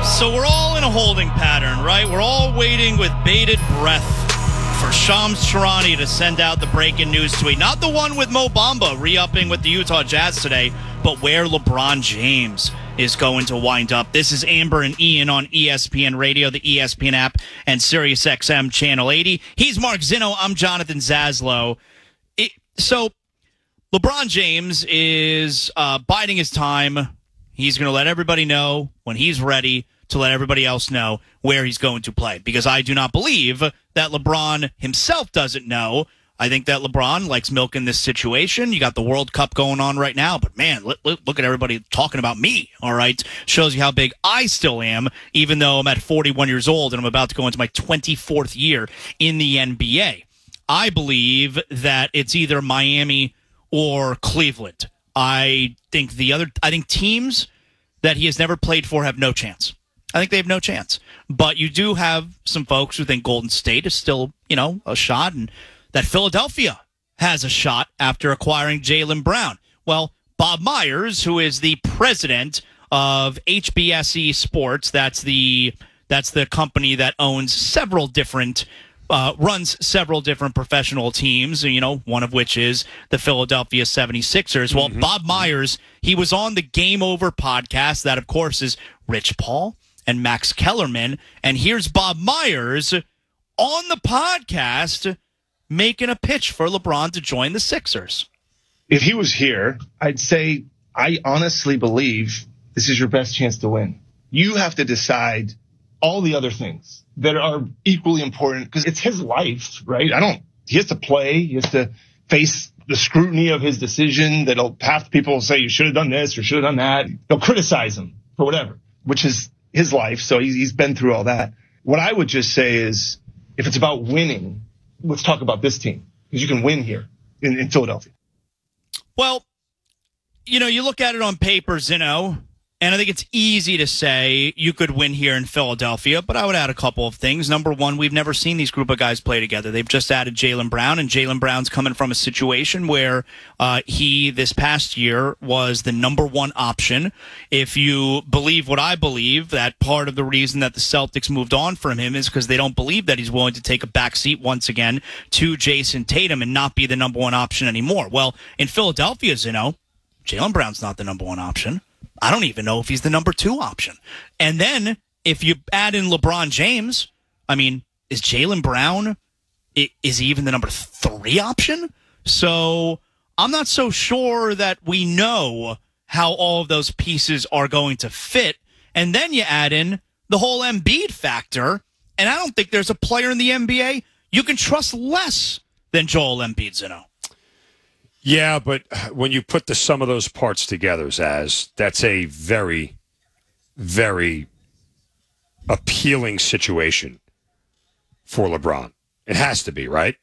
So we're all in a holding pattern, right? We're all waiting with bated breath for Shams Charania to send out the breaking news tweet. Not the one with Mo Bamba re-upping with the Utah Jazz today, but where LeBron James is going to wind up. This is Amber and Ian on ESPN Radio, the ESPN app, and SiriusXM Channel 80. He's Mark Zinno. I'm Jonathan Zaslow. So LeBron James is biding his time. He's going to let everybody know when he's ready to let everybody else know where he's going to play. Because I do not believe that LeBron himself doesn't know. I think that LeBron likes milking this situation. You got the World Cup going on right now, but man, look at everybody talking about me, all right? Shows you how big I still am, even though I'm at 41 years old and I'm about to go into my 24th year in the NBA. I believe that it's either Miami or Cleveland. I think teams that he has never played for have no chance. I think they have no chance. But you do have some folks who think Golden State is still, a shot, and that Philadelphia has a shot after acquiring Jaylen Brown. Well, Bob Myers, who is the president of HBSE Sports, that's the company that owns runs several different professional teams, one of which is the Philadelphia 76ers. Well, Bob Myers, he was on the Game Over podcast. That, of course, is Rich Paul and Max Kellerman. And here's Bob Myers on the podcast making a pitch for LeBron to join the Sixers. If he was here, I'd say I honestly believe this is your best chance to win. You have to decide all the other things that are equally important because it's his life, right? He has to play. He has to face the scrutiny of his decision that'll half the people will say you should have done this or should have done that. They'll criticize him for whatever, which is his life. So he's been through all that. What I would just say is if it's about winning, let's talk about this team because you can win here in Philadelphia. Well, you look at it on paper, Zinno, and I think it's easy to say you could win here in Philadelphia, but I would add a couple of things. Number one, we've never seen these group of guys play together. They've just added Jaylen Brown, and Jaylen Brown's coming from a situation where he, this past year, was the number one option. If you believe what I believe, that part of the reason that the Celtics moved on from him is because they don't believe that he's willing to take a back seat once again to Jason Tatum and not be the number one option anymore. Well, in Philadelphia, Jaylen Brown's not the number one option. I don't even know if he's the number two option. And then if you add in LeBron James, is Jaylen Brown, is he even the number three option? So I'm not so sure that we know how all of those pieces are going to fit. And then you add in the whole Embiid factor, and I don't think there's a player in the NBA you can trust less than Joel Embiid, Zinno. Yeah, but when you put the sum of those parts together, Zaz, that's a very, very appealing situation for LeBron. It has to be, right?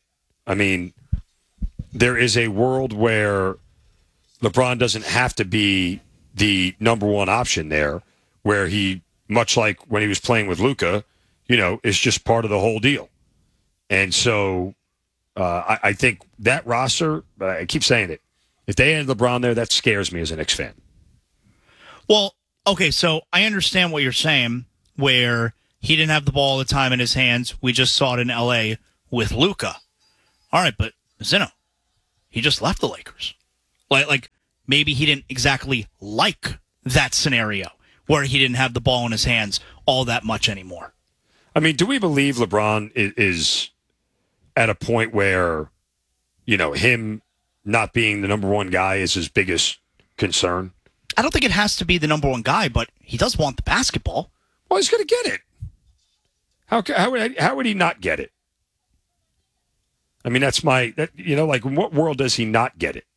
There is a world where LeBron doesn't have to be the number one option there, where he, much like when he was playing with Luka, is just part of the whole deal. And so I think that roster, I keep saying it, if they had LeBron there, that scares me as a Knicks fan. Well, okay, so I understand what you're saying, where he didn't have the ball all the time in his hands. We just saw it in L.A. with Luka. All right, but Zinno, he just left the Lakers. Like maybe he didn't exactly like that scenario where he didn't have the ball in his hands all that much anymore. Do we believe LeBron is at a point where, him not being the number one guy is his biggest concern? I don't think it has to be the number one guy, but he does want the basketball. Well, he's going to get it. How would he not get it? That's in what world does he not get it?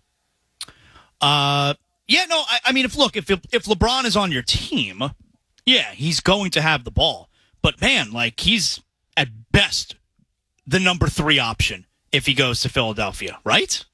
If LeBron is on your team, yeah, he's going to have the ball. But man, he's at best the number three option if he goes to Philadelphia, right?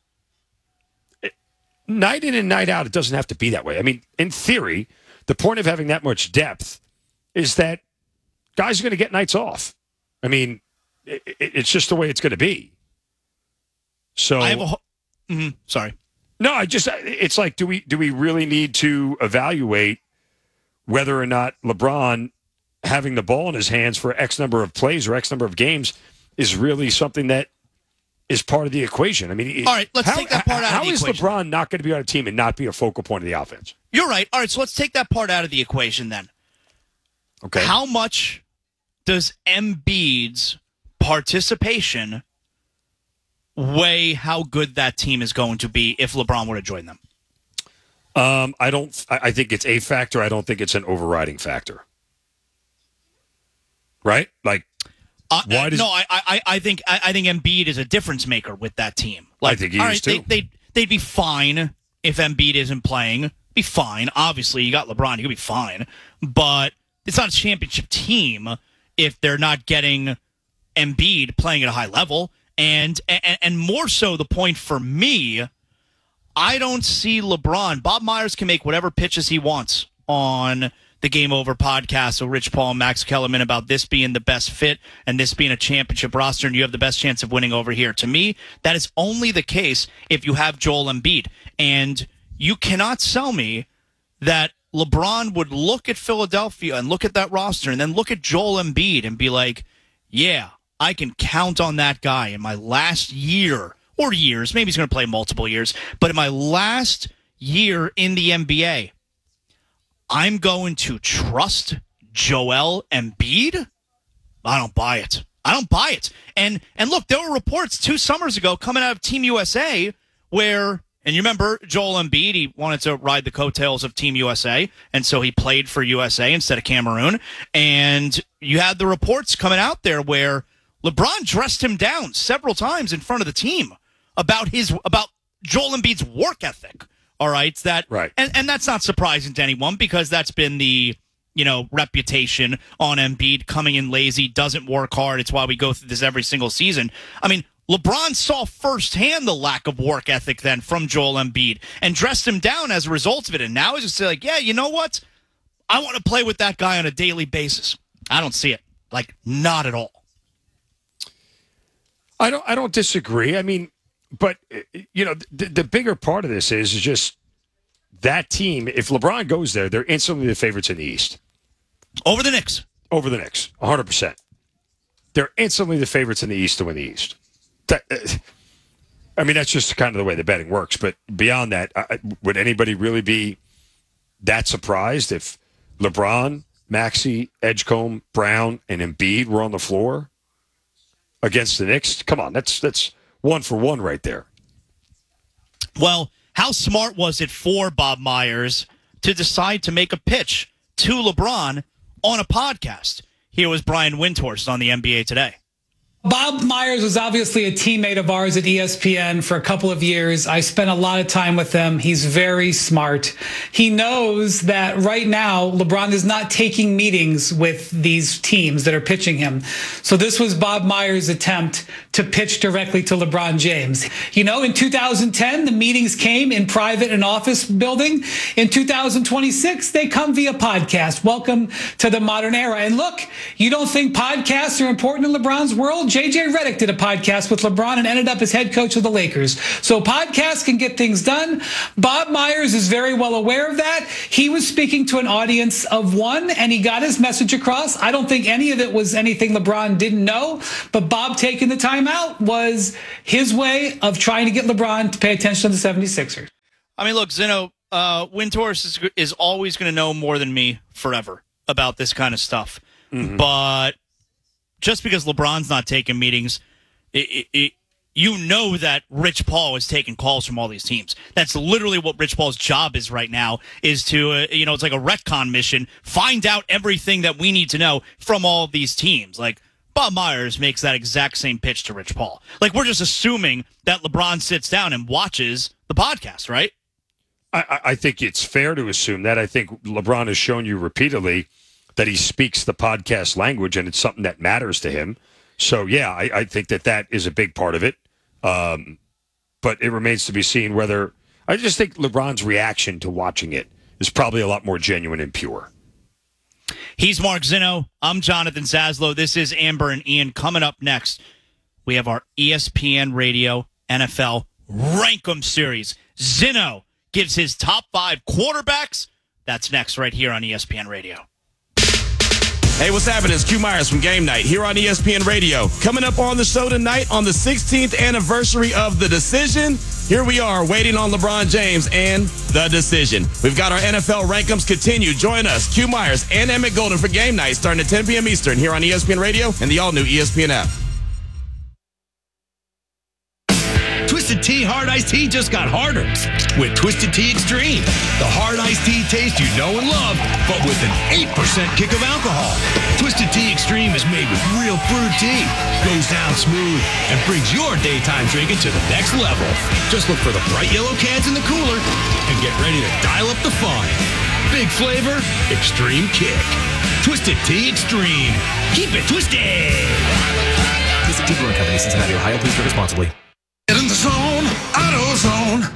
Night in and night out, it doesn't have to be that way. In theory, the point of having that much depth is that guys are going to get nights off. It's just the way it's going to be. So I have sorry. No, it's like, do we really need to evaluate whether or not LeBron having the ball in his hands for X number of plays or X number of games is really something that is part of the equation. I mean, all right, let's take that part out of the equation. How is LeBron not going to be on a team and not be a focal point of the offense? You're right. All right, so let's take that part out of the equation then. Okay. How much does Embiid's participation weigh how good that team is going to be if LeBron were to join them? I think it's a factor. I don't think it's an overriding factor. Right? Like, why does... No, I think Embiid is a difference maker with that team. Like, I think he is too. They'd be fine if Embiid isn't playing. Be fine. Obviously, you got LeBron, you'll be fine. But it's not a championship team if they're not getting Embiid playing at a high level. And more so, the point for me, I don't see LeBron. Bob Myers can make whatever pitches he wants on the Game Over podcast with Rich Paul and Max Kellerman about this being the best fit and this being a championship roster and you have the best chance of winning over here. To me, that is only the case if you have Joel Embiid. And you cannot sell me that LeBron would look at Philadelphia and look at that roster and then look at Joel Embiid and be like, yeah, I can count on that guy in my last year or years. Maybe he's going to play multiple years. But in my last year in the NBA, I'm going to trust Joel Embiid? I don't buy it. I don't buy it. And look, there were reports 2 summers ago coming out of Team USA where, and you remember Joel Embiid, he wanted to ride the coattails of Team USA, and so he played for USA instead of Cameroon. And you had the reports coming out there where LeBron dressed him down several times in front of the team about Joel Embiid's work ethic. All right, right. And that's not surprising to anyone because that's been the reputation on Embiid, coming in lazy, doesn't work hard. It's why we go through this every single season. I mean, LeBron saw firsthand the lack of work ethic then from Joel Embiid and dressed him down as a result of it. And now he's just like, yeah, you know what? I want to play with that guy on a daily basis. I don't see it. Like, not at all. I don't disagree. I mean, but, the bigger part of this is just that team, if LeBron goes there, they're instantly the favorites in the East. Over the Knicks. Over the Knicks, 100%. They're instantly the favorites in the East to win the East. That's just kind of the way the betting works. But beyond that, would anybody really be that surprised if LeBron, Maxey, Edgecombe, Brown, and Embiid were on the floor against the Knicks? Come on, that's 1-for-1 right there. Well, how smart was it for Bob Myers to decide to make a pitch to LeBron on a podcast? Here was Brian Windhorst on the NBA Today. Bob Myers was obviously a teammate of ours at ESPN for a couple of years. I spent a lot of time with him. He's very smart. He knows that right now LeBron is not taking meetings with these teams that are pitching him. So this was Bob Myers' attempt to pitch directly to LeBron James. In 2010, the meetings came in private and office building. In 2026, they come via podcast. Welcome to the modern era. And look, you don't think podcasts are important in LeBron's world? J.J. Redick did a podcast with LeBron and ended up as head coach of the Lakers. So podcasts can get things done. Bob Myers is very well aware of that. He was speaking to an audience of 1, and he got his message across. I don't think any of it was anything LeBron didn't know, but Bob taking the time out was his way of trying to get LeBron to pay attention to the 76ers. I mean, look, Zeno, Windhorst is always going to know more than me forever about this kind of stuff. Mm-hmm. But just because LeBron's not taking meetings, you know that Rich Paul is taking calls from all these teams. That's literally what Rich Paul's job is right now, is to, it's like a retcon mission, find out everything that we need to know from all of these teams. Like, Bob Myers makes that exact same pitch to Rich Paul. Like, we're just assuming that LeBron sits down and watches the podcast, right? I think it's fair to assume that. I think LeBron has shown you repeatedly that he speaks the podcast language, and it's something that matters to him. So, yeah, I think that is a big part of it. But it remains to be seen whether – I just think LeBron's reaction to watching it is probably a lot more genuine and pure. He's Mark Zinno. I'm Jonathan Zaslow. This is Amber and Ian. Coming up next, we have our ESPN Radio NFL Rank 'em series. Zinno gives his top 5 quarterbacks That's next right here on ESPN Radio. Hey, what's happening? It's Q Myers from Game Night here on ESPN Radio. Coming up on the show tonight on the 16th anniversary of The Decision. Here we are waiting on LeBron James and The Decision. We've got our NFL Rankums continue. Join us, Q Myers and Emmett Golden for Game Night starting at 10 p.m. Eastern here on ESPN Radio and the all-new ESPN app. Twisted Tea Hard Iced Tea just got harder with Twisted Tea Extreme. The hard iced tea taste you know and love, but with an 8% kick of alcohol. Twisted Tea Extreme is made with real brewed tea, goes down smooth, and brings your daytime drinking to the next level. Just look for the bright yellow cans in the cooler and get ready to dial up the fun. Big flavor, extreme kick. Twisted Tea Extreme. Keep it twisted. Twisted Tea Brewing Company, Cincinnati, Ohio. Please drink responsibly. Get in the zone, AutoZone.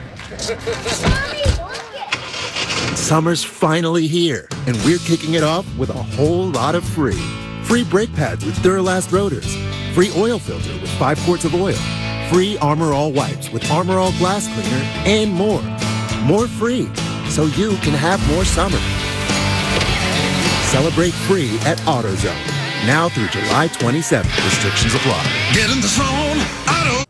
Summer's finally here, and we're kicking it off with a whole lot of free. Free brake pads with Duralast rotors. Free oil filter with 5 quarts of oil. Free Armor All wipes with Armor All glass cleaner, and more. More free, so you can have more summer. Celebrate free at AutoZone. Now through July 27th. Restrictions apply. Get in the zone, Auto.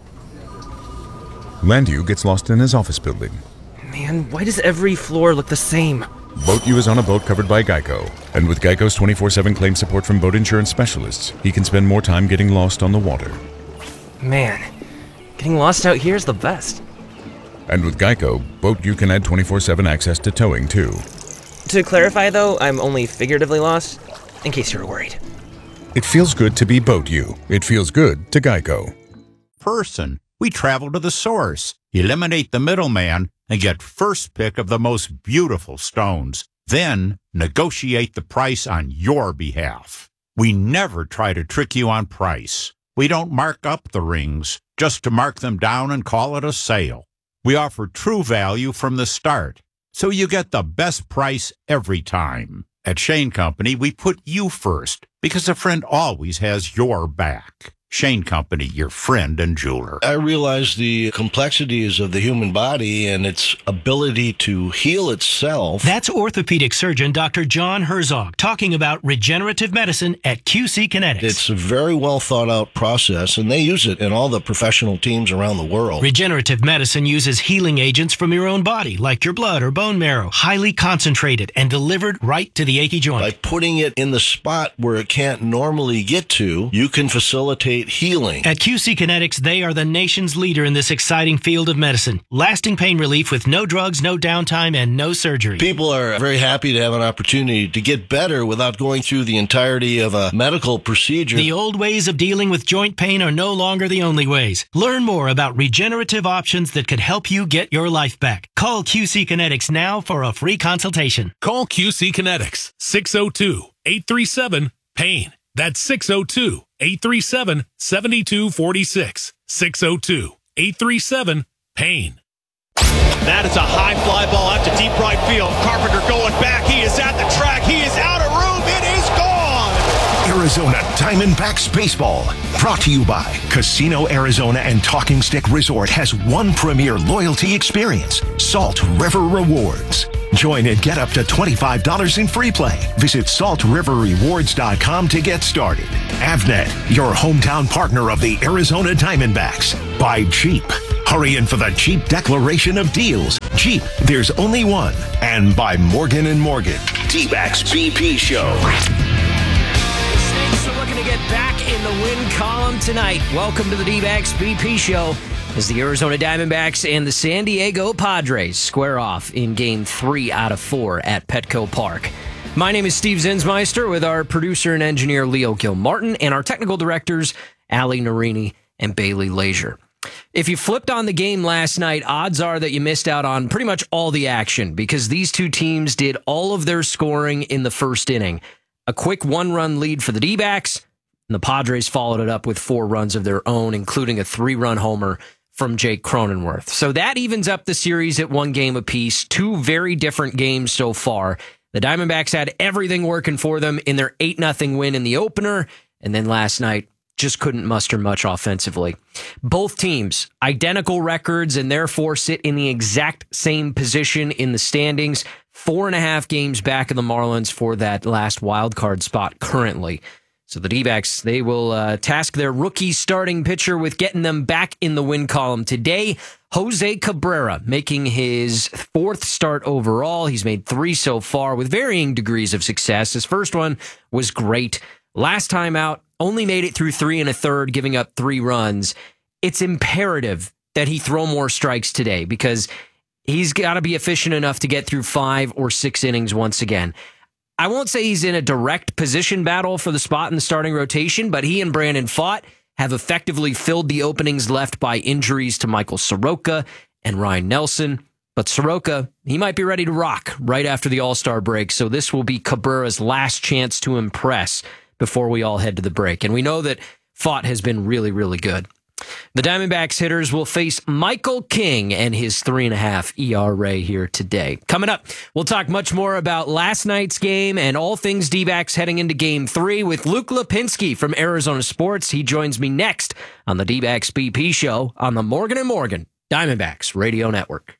Landu gets lost in his office building. Man, why does every floor look the same? Boat U is on a boat covered by Geico. And with Geico's 24/7 claim support from boat insurance specialists, he can spend more time getting lost on the water. Man, getting lost out here is the best. And with Geico, Boat U can add 24/7 access to towing, too. To clarify, though, I'm only figuratively lost, in case you were worried. It feels good to be Boat U. It feels good to Geico. Person. We travel to the source, eliminate the middleman, and get first pick of the most beautiful stones. Then negotiate the price on your behalf. We never try to trick you on price. We don't mark up the rings just to mark them down and call it a sale. We offer true value from the start, so you get the best price every time. At Shane Company, we put you first because a friend always has your back. Shane Company, your friend and jeweler. I realize the complexities of the human body and its ability to heal itself. That's orthopedic surgeon Dr. John Herzog talking about regenerative medicine at QC Kinetics. It's a very well thought out process, and they use it in all the professional teams around the world. Regenerative medicine uses healing agents from your own body, like your blood or bone marrow, highly concentrated and delivered right to the achy joint. By putting it in the spot where it can't normally get to, you can facilitate healing. At QC Kinetics, they are the nation's leader in this exciting field of medicine. Lasting pain relief with no drugs, no downtime, and no surgery. People are very happy to have an opportunity to get better without going through the entirety of a medical procedure. The old ways of dealing with joint pain are no longer the only ways. Learn more about regenerative options that could help you get your life back. Call QC Kinetics now for a free consultation. Call QC Kinetics, 602-837-PAIN. That's 602-837-7246. 602-837-PAIN. That is a high fly ball out to deep right field. Carpenter going back. He is at the track. He is out of room. It is gone. Arizona Diamondbacks Baseball. Brought to you by Casino Arizona and Talking Stick Resort has one premier loyalty experience, Salt River Rewards. Join and get up to $25 in free play. Visit saltriverrewards.com to get started. Avnet, your hometown partner of the Arizona Diamondbacks. By Jeep. Hurry in for the Jeep declaration of deals. Jeep, there's only one. And by Morgan & Morgan. D-Backs BP Show. The Snakes are looking to get back in the win column tonight. Welcome to the D-Backs BP Show as the Arizona Diamondbacks and the San Diego Padres square off in Game 3 out of 4 at Petco Park. My name is Steve Zinsmeister with our producer and engineer Leo Gilmartin and our technical directors Ali Narini and Bailey Leisure. If you flipped on the game last night, odds are that you missed out on pretty much all the action because these two teams did all of their scoring in the first inning. A quick 1-run lead for the D-backs, and the Padres followed it up with 4 runs of their own, including a 3-run homer from Jake Cronenworth. So that evens up the series at 1 game apiece. 2 very different games so far. The Diamondbacks had everything working for them in their 8-0 win in the opener, and then last night just couldn't muster much offensively. Both teams, identical records and therefore sit in the exact same position in the standings. 4.5 games back of the Marlins for that last wild card spot currently. So the D-backs, they will task their rookie starting pitcher with getting them back in the win column today. Jose Cabrera making his 4th start overall. He's made 3 so far with varying degrees of success. His first one was great. Last time out, only made it through 3 1/3, giving up 3 runs. It's imperative that he throw more strikes today because he's got to be efficient enough to get through 5 or 6 innings once again. I won't say he's in a direct position battle for the spot in the starting rotation, but he and Brandon Pfaadt have effectively filled the openings left by injuries to Michael Soroka and Ryan Nelson. But Soroka, he might be ready to rock right after the All-Star break, so this will be Cabrera's last chance to impress before we all head to the break. And we know that Pfaadt has been really, really good. The Diamondbacks hitters will face Michael King and his 3.5 ERA here today. Coming up, we'll talk much more about last night's game and all things D-backs heading into Game 3 with Luke Lipinski from Arizona Sports. He joins me next on the D-backs BP show on the Morgan & Morgan Diamondbacks Radio Network.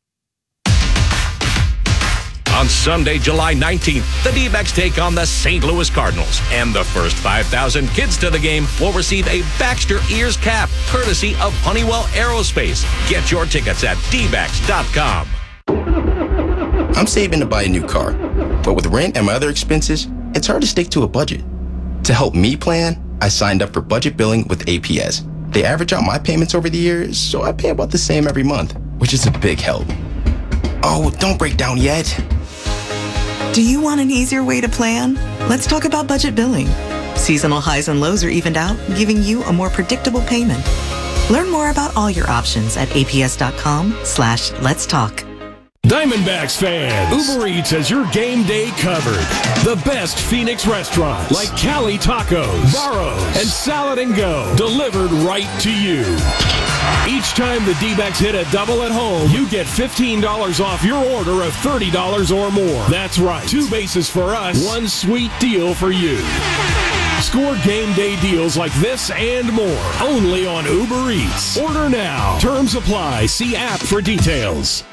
On Sunday, July 19th, the D-backs take on the St. Louis Cardinals, and the first 5,000 kids to the game will receive a Baxter Ears cap, courtesy of Honeywell Aerospace. Get your tickets at dbacks.com. I'm saving to buy a new car, but with rent and my other expenses, it's hard to stick to a budget. To help me plan, I signed up for budget billing with APS. They average out my payments over the years, so I pay about the same every month, which is a big help. Oh, don't break down yet. Do you want an easier way to plan? Let's talk about budget billing. Seasonal highs and lows are evened out, giving you a more predictable payment. Learn more about all your options at aps.com/let's talk. Diamondbacks fans, Uber Eats has your game day covered. The best Phoenix restaurants like Cali Tacos, Barro's, and Salad and Go delivered right to you. Each time the D-backs hit a double at home, you get $15 off your order of $30 or more. That's right. 2 bases for us, 1 sweet deal for you. Score game day deals like this and more only on Uber Eats. Order now. Terms apply. See app for details.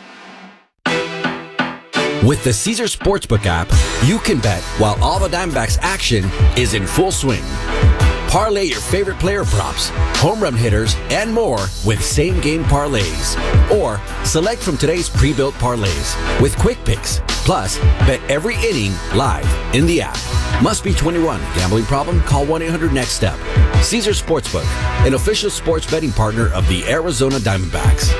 With the Caesars Sportsbook app, you can bet while all the Diamondbacks action is in full swing. Parlay your favorite player props, home run hitters, and more with same-game parlays. Or select from today's pre-built parlays with quick picks. Plus, bet every inning live in the app. Must be 21. Gambling problem? Call 1-800-NEXT-STEP. Caesars Sportsbook, an official sports betting partner of the Arizona Diamondbacks.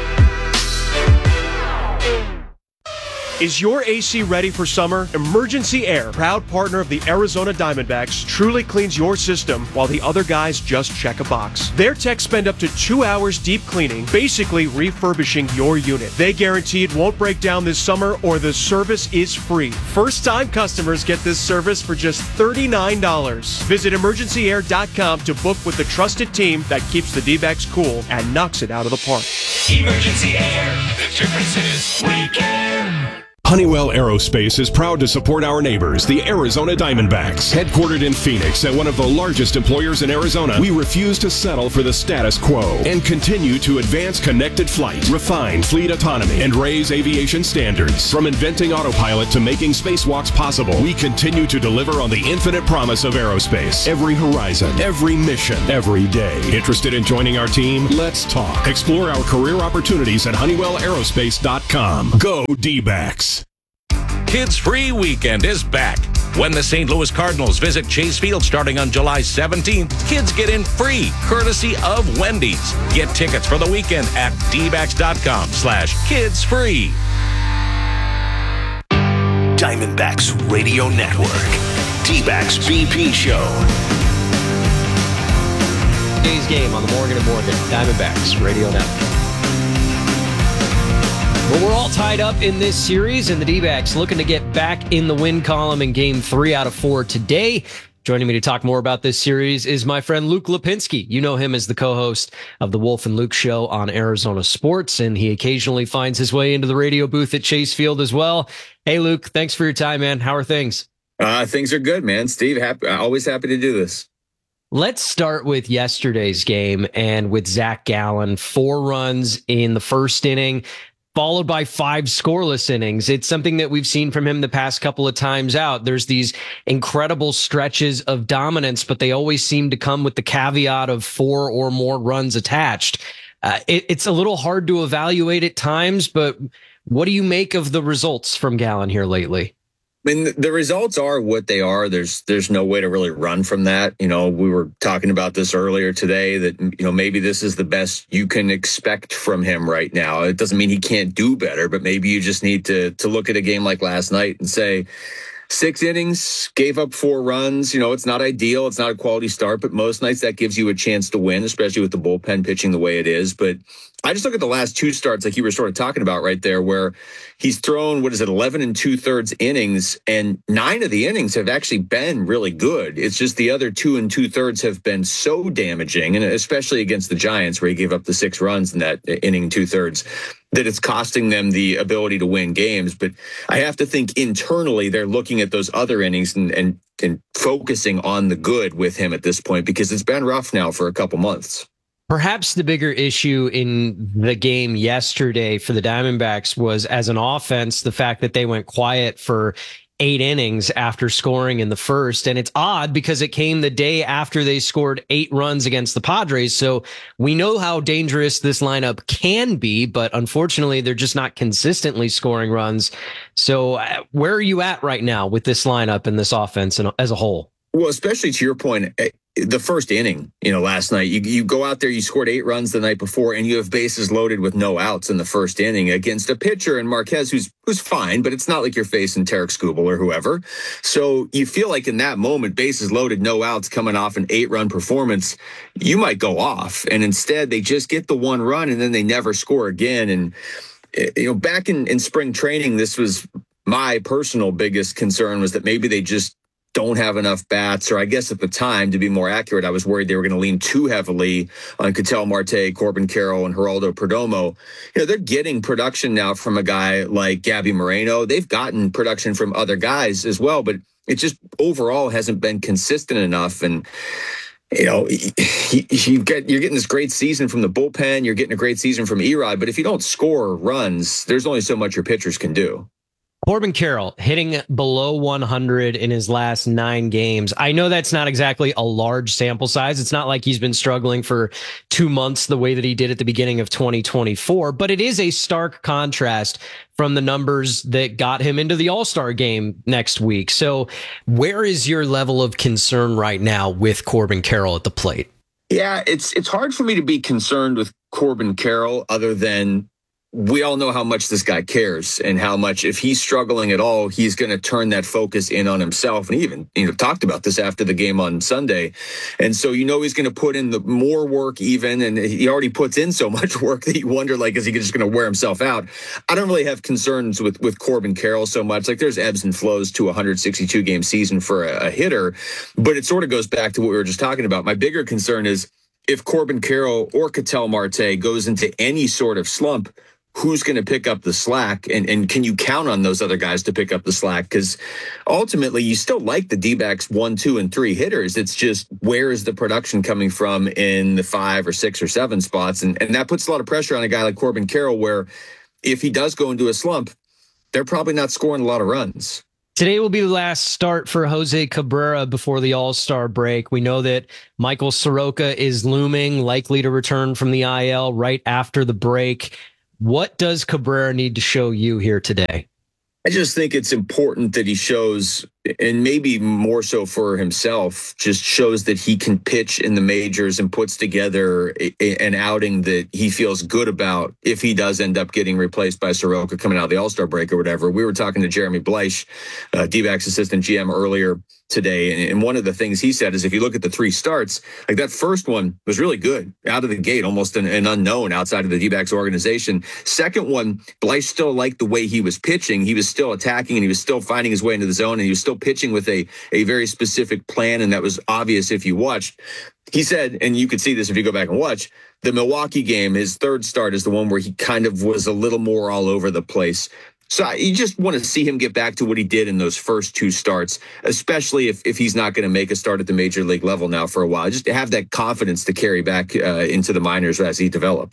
Is your AC ready for summer? Emergency Air, proud partner of the Arizona Diamondbacks, truly cleans your system while the other guys just check a box. Their techs spend up to 2 hours deep cleaning, basically refurbishing your unit. They guarantee it won't break down this summer or the service is free. First-time customers get this service for just $39. Visit emergencyair.com to book with the trusted team that keeps the D-backs cool and knocks it out of the park. Emergency Air. The difference is we care. Honeywell Aerospace is proud to support our neighbors, the Arizona Diamondbacks. Headquartered in Phoenix and one of the largest employers in Arizona, we refuse to settle for the status quo and continue to advance connected flight, refine fleet autonomy, and raise aviation standards. From inventing autopilot to making spacewalks possible, we continue to deliver on the infinite promise of aerospace. Every horizon, every mission, every day. Interested in joining our team? Let's talk. Explore our career opportunities at HoneywellAerospace.com. Go D-backs. Kids Free Weekend is back. When the St. Louis Cardinals visit Chase Field starting on July 17th, kids get in free, courtesy of Wendy's. Get tickets for the weekend at dbacks.com/kidsfree. Diamondbacks Radio Network. D-backs BP Show. Today's game on the Morgan & Morgan Diamondbacks Radio Network. Well, we're all tied up in this series, and the D-backs looking to get back in the win column in Game 3 out of 4 today. Joining me to talk more about this series is my friend Luke Lipinski. You know him as the co-host of the Wolf and Luke Show on Arizona Sports, and he occasionally finds his way into the radio booth at Chase Field as well. Hey, Luke, thanks for your time, man. How are things? Things are good, man. Steve, always happy to do this. Let's start with yesterday's game and with Zach Gallen. 4 runs in the first inning. followed by 5 scoreless innings. It's something that we've seen from him the past couple of times out. There's these incredible stretches of dominance, but they always seem to come with the caveat of 4 or more runs attached. It's a little hard to evaluate at times, but what do you make of the results from Gallen here lately? I mean, the results are what they are. There's no way to really run from that. You know, we were talking about this earlier today that, you know, maybe this is the best you can expect from him right now. It doesn't mean he can't do better, but maybe you just need to look at a game like last night and say, 6 innings, gave up 4 runs. You know, it's not ideal. It's not a quality start, but most nights that gives you a chance to win, especially with the bullpen pitching the way it is. But I just look at the last 2 starts like you were sort of talking about right there, where he's thrown, 11 2/3 innings, and 9 of the innings have actually been really good. It's just the other 2 2/3 have been so damaging, and especially against the Giants, where he gave up the 6 runs in that inning 2/3, that it's costing them the ability to win games. But I have to think internally they're looking at those other innings and focusing on the good with him at this point, because it's been rough now for a couple months. Perhaps the bigger issue in the game yesterday for the Diamondbacks was, as an offense, the fact that they went quiet for 8 innings after scoring in the first. And it's odd because it came the day after they scored 8 runs against the Padres. So we know how dangerous this lineup can be, but unfortunately, they're just not consistently scoring runs. So where are you at right now with this lineup and this offense as a whole? Well, especially to your point, the first inning, you know, last night, you go out there, you scored 8 runs the night before, and you have bases loaded with no outs in the first inning against a pitcher in Marquez who's fine, but it's not like you're facing Tarek Skubal or whoever. So you feel like in that moment, bases loaded, no outs, coming off an 8-run performance, you might go off. And instead, they just get the 1 run, and then they never score again. And, you know, back in spring training, this was my personal biggest concern, was that maybe they just don't have enough bats, or I guess at the time, to be more accurate, I was worried they were going to lean too heavily on Ketel Marte, Corbin Carroll, and Geraldo Perdomo. You know, they're getting production now from a guy like Gabby Moreno. They've gotten production from other guys as well, but it just overall hasn't been consistent enough. And, you know, you're getting this great season from the bullpen. You're getting a great season from Erod, but if you don't score runs, there's only so much your pitchers can do. Corbin Carroll hitting below 100 in his last 9 games. I know that's not exactly a large sample size. It's not like he's been struggling for 2 months the way that he did at the beginning of 2024, but it is a stark contrast from the numbers that got him into the All-Star game next week. So where is your level of concern right now with Corbin Carroll at the plate? Yeah, it's hard for me to be concerned with Corbin Carroll, other than we all know how much this guy cares, and how much, if he's struggling at all, he's going to turn that focus in on himself. And he even, you know, talked about this after the game on Sunday. And so, you know, he's going to put in the more work even, and he already puts in so much work that you wonder, like, is he just going to wear himself out? I don't really have concerns with Corbin Carroll so much. Like, there's ebbs and flows to a 162 game season for a hitter, but it sort of goes back to what we were just talking about. My bigger concern is if Corbin Carroll or Ketel Marte goes into any sort of slump, who's going to pick up the slack, and can you count on those other guys to pick up the slack? Because ultimately, you still like the D-backs 1, 2, and 3 hitters. It's just, where is the production coming from in the 5 or 6 or 7 spots? And that puts a lot of pressure on a guy like Corbin Carroll, where if he does go into a slump, they're probably not scoring a lot of runs. Today will be the last start for Jose Cabrera before the All-Star break. We know that Michael Soroka is looming, likely to return from the IL right after the break. What does Cabrera need to show you here today? I just think it's important that he shows, and maybe more so for himself, just shows that he can pitch in the majors and puts together an outing that he feels good about if he does end up getting replaced by Soroka coming out of the All-Star break or whatever. We were talking to Jeremy Bleich, D-backs assistant GM, earlier today, and one of the things he said is, if you look at the 3 starts, like, that first one was really good out of the gate, almost an unknown outside of the D-backs organization. Second one, Bleich still liked the way he was pitching. He was still attacking, and he was still finding his way into the zone, and he was still pitching with a very specific plan, and that was obvious if you watched. He said, and you could see this if you go back and watch, the Milwaukee game, his 3rd start, is the one where he kind of was a little more all over the place. So you just want to see him get back to what he did in those first 2 starts, especially if he's not going to make a start at the major league level now for a while. Just to have that confidence to carry back into the minors as he develops.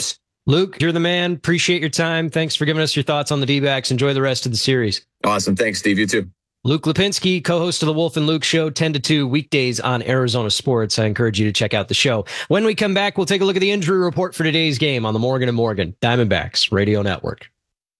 Luke, you're the man. Appreciate your time. Thanks for giving us your thoughts on the D-backs. Enjoy the rest of the series. Awesome. Thanks, Steve. You too. Luke Lipinski, co-host of the Wolf and Luke Show, 10 to 2 weekdays on Arizona Sports. I encourage you to check out the show. When we come back, we'll take a look at the injury report for today's game on the Morgan & Morgan Diamondbacks Radio Network.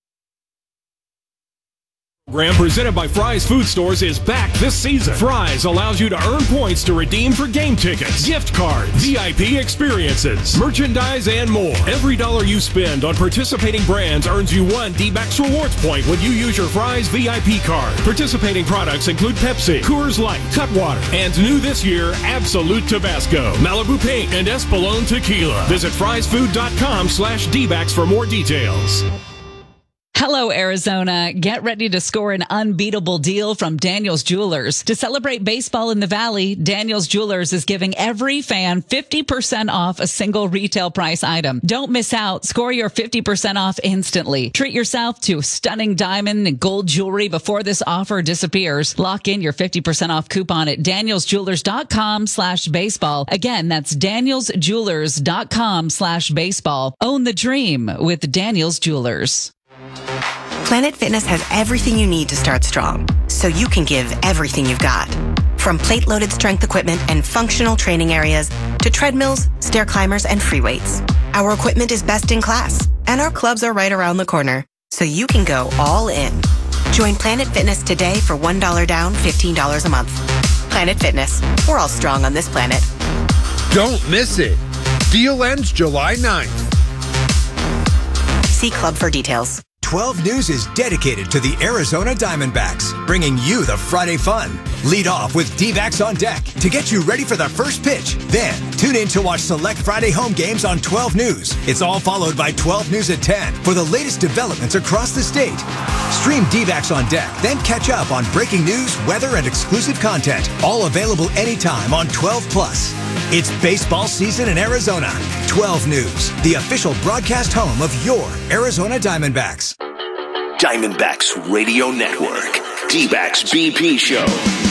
Program presented by Fry's Food Stores is back this season. Fry's allows you to earn points to redeem for game tickets, gift cards, VIP experiences, merchandise, and more. Every dollar you spend on participating brands earns you 1 D-backs rewards point when you use your Fry's VIP card. Participating products include Pepsi, Coors Light, Cutwater, and new this year, Absolute Tabasco, Malibu Pink, and Espolón Tequila. Visit frysfood.com/D-backs for more details. Hello, Arizona. Get ready to score an unbeatable deal from Daniels Jewelers. To celebrate baseball in the Valley, Daniels Jewelers is giving every fan 50% off a single retail price item. Don't miss out. Score your 50% off instantly. Treat yourself to stunning diamond and gold jewelry before this offer disappears. Lock in your 50% off coupon at danielsjewelers.com/baseball. Again, that's danielsjewelers.com/baseball. Own the dream with Daniels Jewelers. Planet Fitness has everything you need to start strong, so you can give everything you've got. From plate-loaded strength equipment and functional training areas to treadmills, stair climbers, and free weights. Our equipment is best in class, and our clubs are right around the corner, so you can go all in. Join Planet Fitness today for $1 down, $15 a month. Planet Fitness. We're all strong on this planet. Don't miss it. Deal ends July 9th. See club for details. 12 News is dedicated to the Arizona Diamondbacks, bringing you the Friday fun. Lead off with D-backs on deck to get you ready for the first pitch. Then, tune in to watch select Friday home games on 12 News. It's all followed by 12 News at 10 for the latest developments across the state. Stream D-backs on deck, then catch up on breaking news, weather, and exclusive content. All available anytime on 12+. It's baseball season in Arizona. 12 News, the official broadcast home of your Arizona Diamondbacks. Diamondbacks Radio Network. D-backs BP Show.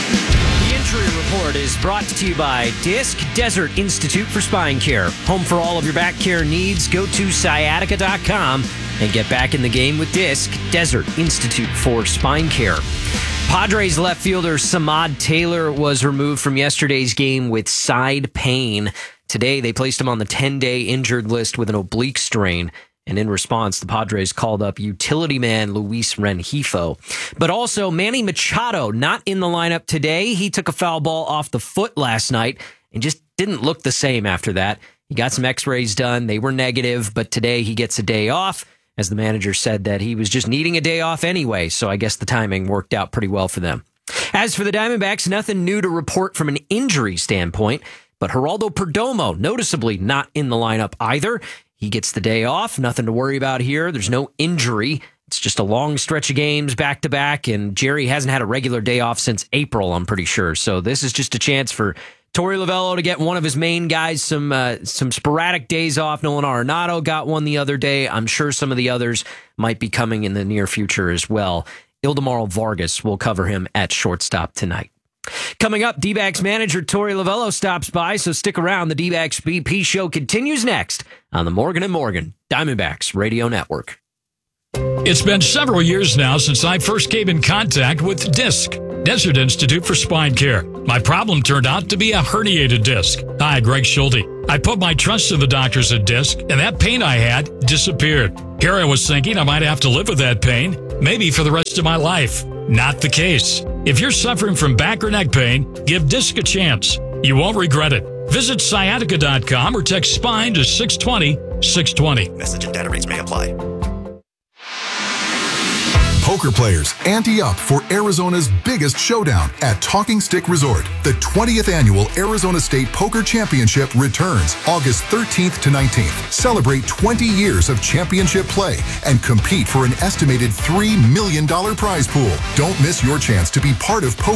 The injury report is brought to you by Disc Desert Institute for Spine Care. Home for all of your back care needs. Go to sciatica.com and get back in the game with Disc Desert Institute for Spine Care. Padres left fielder Samad Taylor was removed from yesterday's game with side pain. Today, they placed him on the 10-day injured list with an oblique strain. And in response, the Padres called up utility man Luis Rengifo. But also, Manny Machado, not in the lineup today. He took a foul ball off the foot last night and just didn't look the same after that. He got some x-rays done. They were negative, but today he gets a day off. As the manager said that he was just needing a day off anyway, so I guess the timing worked out pretty well for them. As for the Diamondbacks, nothing new to report from an injury standpoint, but Geraldo Perdomo, noticeably not in the lineup either. He gets the day off, nothing to worry about here. There's no injury. It's just a long stretch of games back-to-back, and Jerry hasn't had a regular day off since April, I'm pretty sure. So this is just a chance for Torey Lovullo to get one of his main guys some sporadic days off. Nolan Arenado got one the other day. I'm sure some of the others might be coming in the near future as well. Ildemaro Vargas will cover him at shortstop tonight. Coming up, D-backs manager Torey Lovullo stops by, so stick around. The D-backs BP show continues next on the Morgan & Morgan Diamondbacks Radio Network. It's been several years now since I first came in contact with DISC, Desert Institute for Spine Care. My problem turned out to be a herniated disc. Hi, Greg Schulte. I put my trust in the doctors at DISC, and that pain I had disappeared. Here I was thinking I might have to live with that pain, maybe for the rest of my life. Not the case. If you're suffering from back or neck pain, give DISC a chance. You won't regret it. Visit sciatica.com or text SPINE to 620-620. Message and data rates may apply. Poker players ante up for Arizona's biggest showdown at Talking Stick Resort. The 20th annual Arizona State Poker Championship returns August 13th to 19th. Celebrate 20 years of championship play and compete for an estimated $3 million prize pool. Don't miss your chance to be part of poker